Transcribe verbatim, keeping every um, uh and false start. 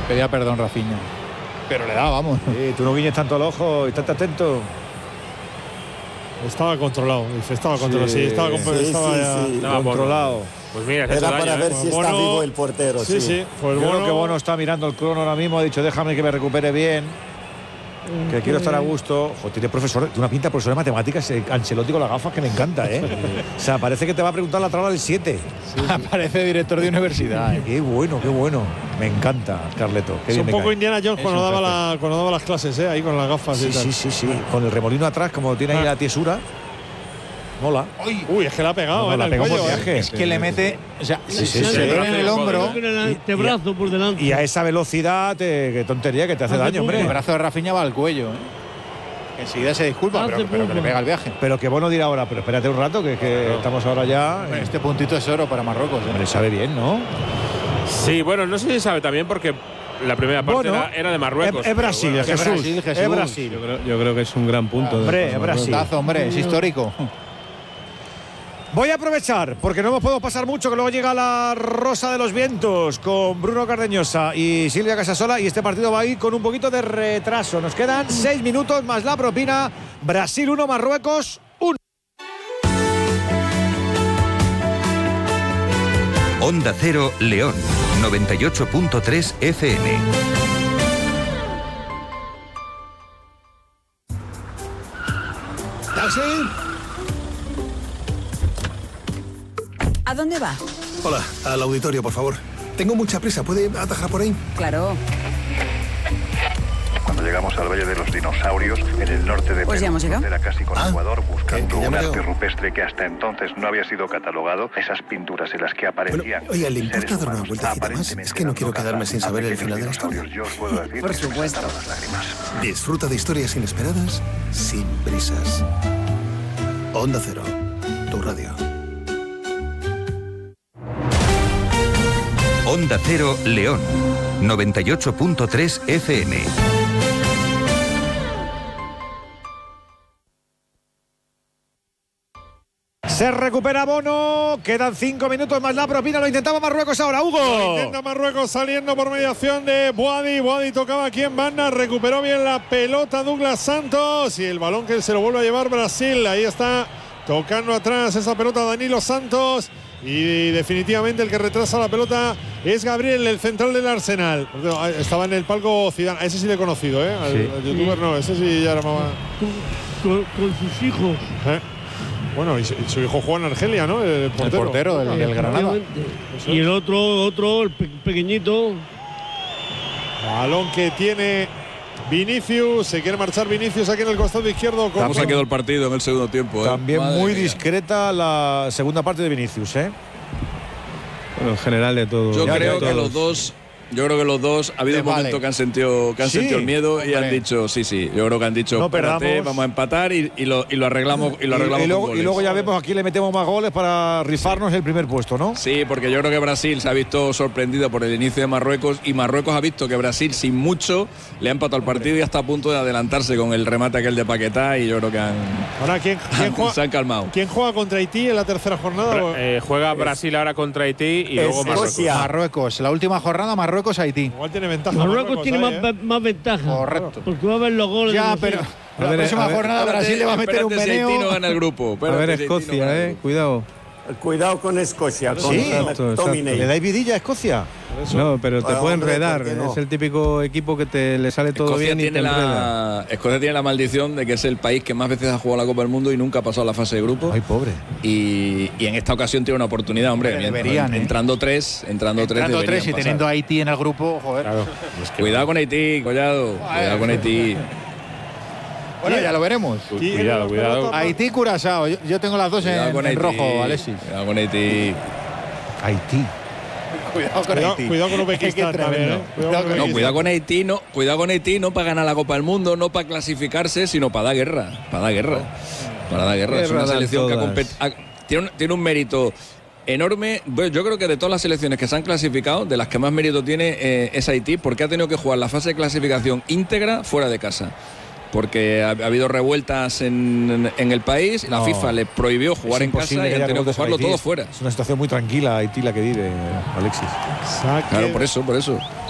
pedía perdón Rafinha. Pero le da, vamos. Sí, tú no guiñes tanto el ojo y estate atento. Estaba controlado, dice, estaba controlado, sí, Sí, estaba, sí, estaba sí, ya sí. estaba controlado. Pues mira, era para daño, ver ¿eh? si Bono, está vivo el portero. Sí, sí, sí. Pues Yo Bono, creo que Bono está mirando el crono ahora mismo, ha dicho déjame que me recupere bien, que quiero estar a gusto. Joder, tiene profesor, tiene una pinta de profesor de matemáticas, eh, Ancelotti con las gafas que me encanta, ¿eh? O sea, parece que te va a preguntar la tabla del siete. Sí, sí. Parece director de universidad. ¿eh? Qué bueno, qué bueno. Me encanta, Carleto. Qué es bien un me poco cae. Indiana Jones Es cuando un daba, jefe. la, cuando daba las clases, ¿eh? Ahí con las gafas Sí, y tal. sí, sí, sí. Con el remolino atrás, como tiene ahí la tiesura. Mola. Uy, es que la ha pegado, No, no, ¿eh? la en el pegó por cuello, ¿eh? viaje. Es que le mete, o sea, Sí, sí, se sí. le pone en el hombro. Con el antebrazo por delante. Y a esa velocidad, te, qué tontería que te hace Hace daño, hombre. El brazo de Rafinha va al cuello. ¿eh? Que enseguida se disculpa, Hace pero, pero que le poco. pega el viaje. Pero que Bono dirá ahora, pero espérate un rato, que, que estamos ahora ya. Bueno, este puntito es oro para Marruecos. ¿eh? Hombre, sabe bien, ¿no? Sí, bueno, no sé si sabe también porque la primera parte Bueno, era, era de Marruecos. Es, es Brasil, bueno, Jesús. es Brasil, Jesús. Es Brasil. Yo creo, yo creo que es un gran punto. de- Hombre, para es Brasil. Tazo, hombre, es histórico. Voy a aprovechar, porque no nos podemos pasar mucho, que luego llega la Rosa de los Vientos con Bruno Cardeñosa y Silvia Casasola, y este partido va a ir con un poquito de retraso. Nos quedan seis minutos más la propina. Brasil uno, Marruecos uno. Onda Cero León, noventa y ocho punto tres F M. ¿Taxi? ¿A dónde va? Hola, al auditorio, por favor. Tengo mucha prisa, ¿puede atajar por ahí? Claro. Cuando llegamos al Valle de los Dinosaurios, en el norte de Pues ya Perú, hemos llegado. frontera casi con Ah, Ecuador, buscando que- que ya un me arte veo. rupestre que hasta entonces no había sido catalogado, esas pinturas en las que Bueno, aparecían oiga, ¿le importa seres dar una humanos vueltecita más? aparentemente Es que no quiero dando quedarme caza sin a saber el pequeños final de la historia. dinosaurios. Yo os puedo decir Por que se me supuesto. saltan las lágrimas. Disfruta de historias inesperadas sin prisas. Onda Cero, tu radio. Onda Cero León, noventa y ocho punto tres F M. Se recupera Bono, quedan cinco minutos más la propina, lo intentaba Marruecos ahora, Hugo. Lo intenta Marruecos saliendo por mediación de Boadi. Boadi tocaba aquí en banda, recuperó bien la pelota Douglas Santos y el balón que se lo vuelve a llevar Brasil. Ahí está tocando atrás esa pelota Danilo Santos y definitivamente el que retrasa la pelota es Gabriel, el central del Arsenal. Estaba en el palco Zidane, a ese sí le he conocido, ¿eh? Al, Sí. al youtuber no, ese sí ya era más… Con, con sus hijos. ¿Eh? Bueno, y su, y su hijo Juan Argelia, ¿no? El portero, El portero del, del Granada. Y el otro, otro, el pe- pequeñito. Balón que tiene Vinicius, se quiere marchar Vinicius aquí en el costado izquierdo. ¿Cómo se ha quedado el partido en el segundo tiempo? ¿eh? También Madre muy mía. discreta la segunda parte de Vinicius, ¿eh? Bueno, en general de todo. Yo Ya, creo ya, que todos. los dos, yo creo que los dos ha habido Les un momento vale. que han sentido, que han Sí, sentido el miedo y hombre. han dicho, sí, sí. Yo creo que han dicho, No espérate, perdamos. vamos a empatar y, y lo, y lo arreglamos y lo arreglamos y, con luego, goles. y luego ya vemos a quién le metemos más goles para rifarnos el primer puesto, ¿no? Sí, porque yo creo que Brasil se ha visto sorprendido por el inicio de Marruecos y Marruecos ha visto que Brasil sin mucho le ha empatado el partido y está a punto de adelantarse con el remate aquel de Paquetá y yo creo que han, Ahora, ¿quién, quién, se juega, han calmado. ¿quién juega contra Haití en la tercera jornada? Bra- eh, juega Brasil ahora contra Haití y luego Marruecos. Escocia. Marruecos, la última jornada, Marruecos-Haití. Igual tiene ventaja. Marruecos tiene ahí, más, ¿eh? más ventaja. Correcto. Porque va a ver los goles. Ya, de pero Brasil. la A ver, próxima a ver, jornada Brasil le va a meter un Espérate si Haití no meneo. gana el grupo. A Espérate ver, si Haití no Escocia, gana el eh. grupo. Cuidado. Cuidado con Escocia, con Sí, exacto, McTominay. ¿Le dais vidilla a Escocia? No, pero te Ah, puede hombre, enredar. ¿por qué no? Es el típico equipo que te le sale todo Escocia bien y te tiene, enreda. la, Escocia tiene la maldición de que es el país que más veces ha jugado la Copa del Mundo y nunca ha pasado la fase de grupo. Ay, pobre. Y, y en esta ocasión tiene una oportunidad, hombre. Hombre, deberían, ¿eh? entrando tres, entrando, tres, Entrando deberían tres y pasar. teniendo a Haití en el grupo, joder. Cuidado con Haití, Collado. Cuidado con Haití. Bueno, ya lo veremos. ¿Quién Cuidado, la cuidado. pelota? Haití, Curazao. Yo, yo tengo las dos Cuidado en, con en Haití. rojo, Alexis. Cuidado con Haití. Haití. Cuidado con Cuidado, Haití. cuidado con Es que Uzbekistán tremendo. también, ¿eh? Cuidado con No, Uzbekistán. cuidado con Haití, no, cuidado con Haití, no para ganar la Copa del Mundo, no para clasificarse, sino para dar guerra. Para dar guerra. Para dar guerra. Es Guerra una dan selección que ha todas. compet- ha- tiene, un, tiene un mérito enorme. Bueno, yo creo que de todas las selecciones que se han clasificado, de las que más mérito tiene eh, es Haití, porque ha tenido que jugar la fase de clasificación íntegra fuera de casa. Porque ha, ha habido revueltas en, en el país, la No. FIFA le prohibió jugar Es en casa imposible y que han haya tenido que revueltas en jugarlo Haití. todo Es- fuera. Es una situación muy tranquila Haití la que vive, Alexis. Saque Claro, por eso, por eso.